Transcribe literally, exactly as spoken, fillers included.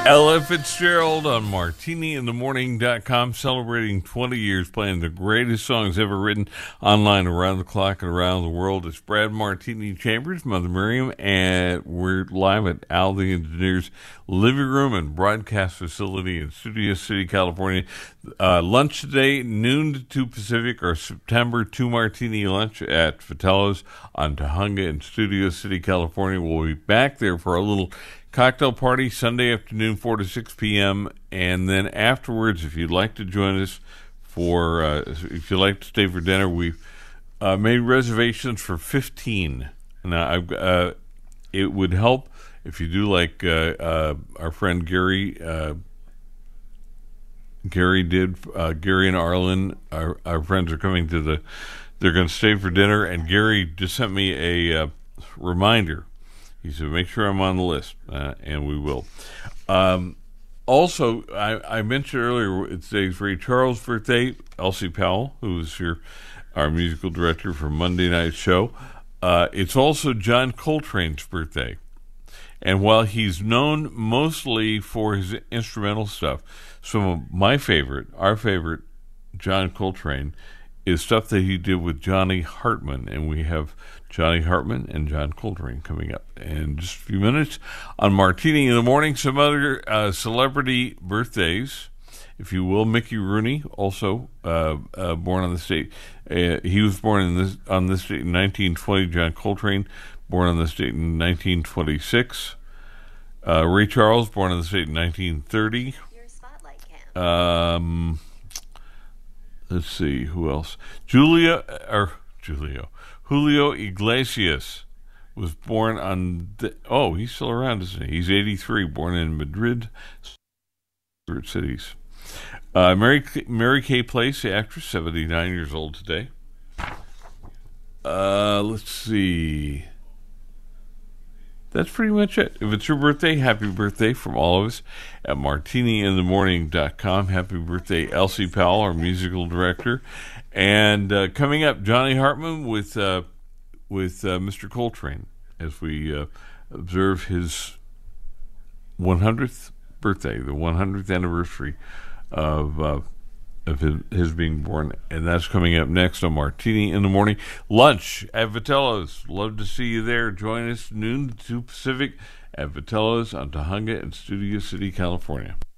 Ella Fitzgerald on martini in the morning dot com, celebrating twenty years playing the greatest songs ever written online around the clock and around the world. It's Brad Martini Chambers, Mother Miriam, and we're live at Al the Engineer's living room and broadcast facility in Studio City, California. Uh, lunch today, noon to two Pacific, or September two Martini lunch at Vitello's on Tahunga in Studio City, California. We'll be back there for a little cocktail party Sunday afternoon, four to six p.m. And then afterwards, if you'd like to join us for, uh, if you'd like to stay for dinner, we've uh, made reservations for fifteen. Now, I've, uh, it would help if you do like uh, uh, our friend Gary. Uh, Gary did. Uh, Gary and Arlen, our, our friends, are coming to the. They're going to stay for dinner, and Gary just sent me a uh, reminder. He said, make sure I'm on the list, uh, and we will. Um, also, I, I mentioned earlier, it's today's Ray Charles' birthday. Elsie Powell, who is here, our musical director for Monday Night Show. Uh, it's also John Coltrane's birthday. And while he's known mostly for his instrumental stuff, some of my favorite, our favorite, John Coltrane, is stuff that he did with Johnny Hartman. And we have Johnny Hartman and John Coltrane coming up in just a few minutes. On Martini in the Morning, some other uh, celebrity birthdays, if you will. Mickey Rooney, also uh, uh, born on this date. Uh, he was born in this on this date in nineteen twenty. John Coltrane, born on this date in nineteen twenty-six. Uh, Ray Charles, born on this date in nineteen thirty. Your spotlight cam. Um, let's see, who else? Julia, or Julio. Julio Iglesias was born on, the, oh, he's still around, isn't he? He's eighty-three, born in Madrid, cities. Uh, Mary, Mary Kay Place, the actress, seventy-nine years old today. Uh, let's see. That's pretty much it. If it's your birthday, happy birthday from all of us at martini in the morning dot com. Happy birthday, Elsie Powell, our musical director. And uh, coming up, Johnny Hartman with uh, with uh, Mister Coltrane as we uh, observe his one hundredth birthday, the one hundredth anniversary of uh, of his, his being born. And that's coming up next on Martini in the Morning. Lunch at Vitello's. Love to see you there. Join us noon to two Pacific at Vitello's on Tahunga in Studio City, California.